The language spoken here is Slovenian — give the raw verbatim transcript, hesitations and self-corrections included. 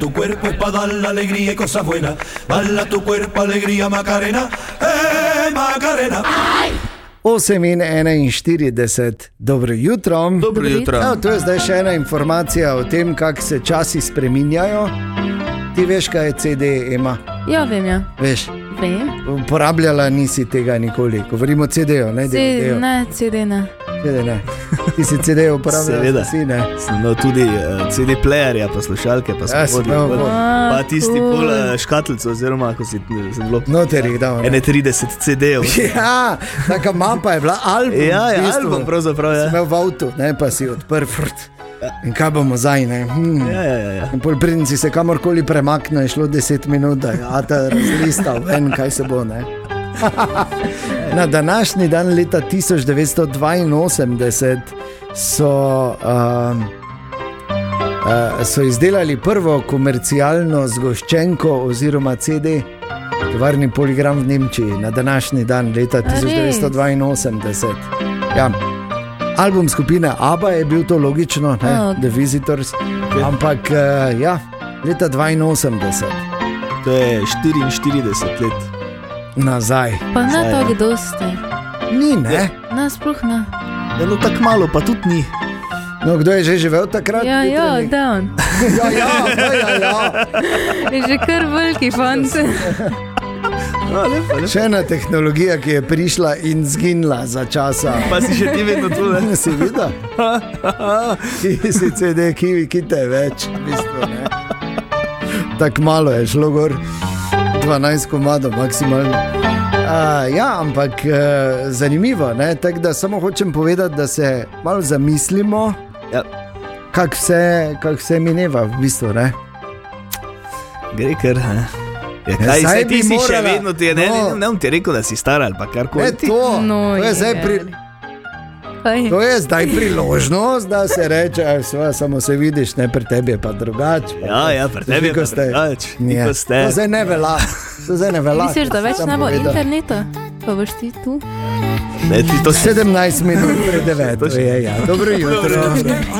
tu cuerpo es pa' dar la alegría y cosas buenas. Bala tu cuerpo, alegría, Macarena, eh, Macarena. osem in enainštirideset, dobro jutro. Dobro jutro. Evo, to je zdaj še ena informacija o tem, kako se časi spreminjajo. Ti veš, kaj je C D, Ema? Ja, vem, ja. Veš? Vem. Uporabljala nisi tega nikoli. Govorimo o C D-ju, ne D V D-ju. Ne, C D ne. C D ne. Ti si C D uporabljala? Seveda. Si, ne? No, tudi uh, C D playerja, poslušalke, pa smo Ja, hodili. smo, Pa, bo. pa tisti pol uh, škatlico, oziroma ko si zelo Noter jih dal, ne? ene trideset C D-jev. Ja, taka mapa je bila album. Ja, v ja, bistvu. album pravzaprav, ja. Si imel v avtu, ne, pa si odprl frt. In kaj bomo zdaj, ne? Hmm. Ja, ja, ja, ja. In pol preden si se kamorkoli premaknil, je šlo deset minut, da je Ata razlistal ven, kaj se bo, ne? Na današnji dan leta tisoč devetsto dvainosemdeset so, uh, uh, so izdelali prvo komercialno zgoščenko oziroma C D, tovarni Poligram v Nemčiji, na današnji dan leta tisoč devetsto dvainosemdeset. Ja. Album skupine ABBA je bil to logično, ne? Oh. The Visitors, ampak uh, ja, leta dvainosemdeset. To je štiriinštirideset let. Nazaj. Pa ne Zdaj, tako dosti. Ni, ne? Ne, sploh ne. Ja, no, tako malo, pa tudi ni. No, kdo je že živel takrat? Ja, ja, Jutri? da on. ja, ja, ja, ja, ja. Je že kar veliki fant. No, lepo, lepo. Še ena tehnologija, ki je prišla in zginila za časa. Pa si še ti vedno tu, ne? Si videl? Ki si C D, ki, ki te je več, v bistvu, ne? Tako malo je šlo gor, dvanajst komadov maksimalno. Uh, ja, ampak uh, zanimivo, ne? Tako da samo hočem povedati, da se malo zamislimo, Ja, kako vse, kak vse mineva, v bistvu, ne? gre kar, ne? Ja, Ja, kaj, saj saj bi ti si še morala- vedno, ti je, ne, no. ne, ne, on ti je rekel, da si star ali pa Ne karkoli. to, No, to je zdaj je. pri... Kaj? To je zdaj priložnost, da se reče, aj, sva, samo se vidiš, ne, pri tebi je pa drugače. Ja, ja, pri tebi je pa drugače, ti Ja. ko ste. To zdaj ne velja, to zdaj ne velja. Misliš, da več Sem ne bo povedal. interneta? Pa boš ti tu? Ne, ti to sedemnajst minut pred deveto je, ja. Dobro jutro.